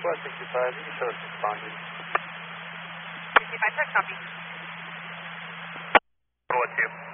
Squad 65, you show us responding. 65 check, copy. Go with you.